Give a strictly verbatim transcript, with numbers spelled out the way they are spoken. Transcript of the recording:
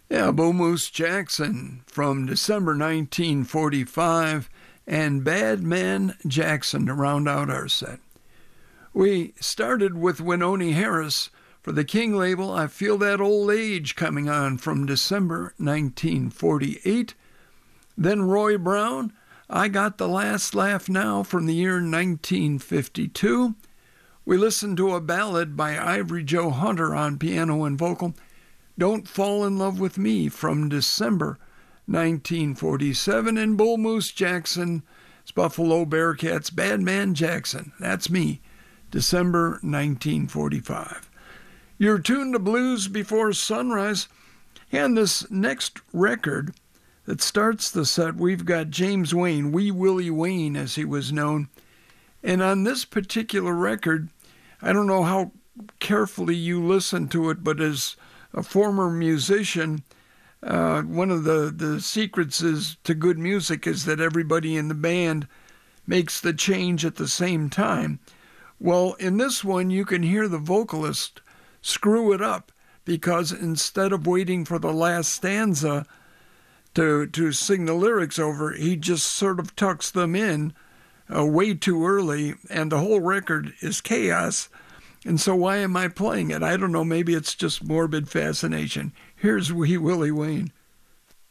Yeah, Bo Moose Jackson from December nineteen forty-five and Bad Man Jackson to round out our set. We started with Wynonie Harris for the King label, I Feel That Old Age Coming On from December nineteen forty-eight. Then Roy Brown, I Got the Last Laugh Now from the year nineteen fifty-two. We listened to a ballad by Ivory Joe Hunter on piano and vocal, Don't Fall in Love with Me from December nineteen forty-seven. And Bull Moose Jackson's Buffalo Bearcats, Bad Man Jackson, that's me, December nineteen forty-five. You're tuned to Blues Before Sunrise. And this next record that starts the set, we've got James Wayne, Wee Willie Wayne as he was known. And on this particular record, I don't know how carefully you listen to it, but as a former musician, uh, one of the, the secrets is to good music is that everybody in the band makes the change at the same time. Well, in this one, you can hear the vocalist screw it up because instead of waiting for the last stanza to, to sing the lyrics over, he just sort of tucks them in uh, way too early, and the whole record is chaos. And so why am I playing it? I don't know. Maybe it's just morbid fascination. Here's Wee Willie Wayne.